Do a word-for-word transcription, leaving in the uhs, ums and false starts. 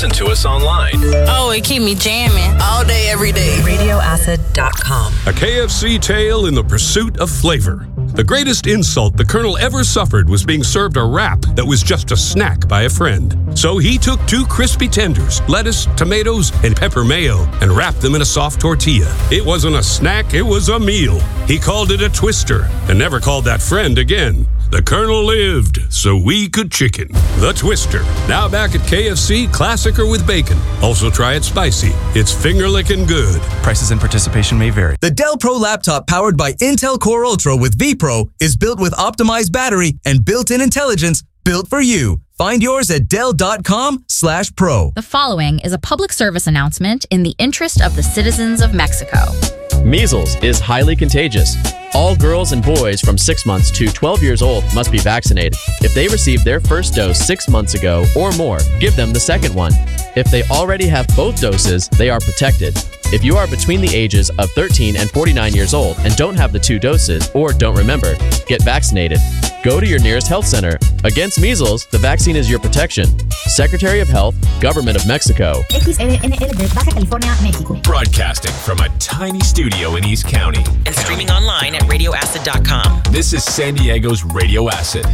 listen to us online. Oh, it keep me jamming all day, every day. radio acid dot com. A K F C tale in the pursuit of flavor. The greatest insult the Colonel ever suffered was being served a wrap that was just a snack by a friend. So he took two crispy tenders, lettuce, tomatoes, and pepper mayo, and wrapped them in a soft tortilla. It wasn't a snack, it was a meal. He called it a twister, and never called that friend again. The Colonel lived, so we could chicken. The Twister, now back at K F C, classic or with bacon. Also try it spicy. It's finger-licking good. Prices and participation may vary. The Dell Pro laptop powered by Intel Core Ultra with vPro is built with optimized battery and built-in intelligence built for you. Find yours at dell.com slash pro. The following is a public service announcement in the interest of the citizens of Mexico. Measles is highly contagious. All girls and boys from six months to twelve years old must be vaccinated. If they received their first dose six months ago or more, give them the second one. If they already have both doses, they are protected. If you are between the ages of thirteen and forty-nine years old and don't have the two doses or don't remember, get vaccinated. Go to your nearest health center. Against measles, the vaccine is your protection. Secretary of Health, Government of Mexico. X L N L de Baja California, Mexico. Broadcasting from a tiny studio in East County. And streaming online at radio acid dot com. This is San Diego's Radio Acid.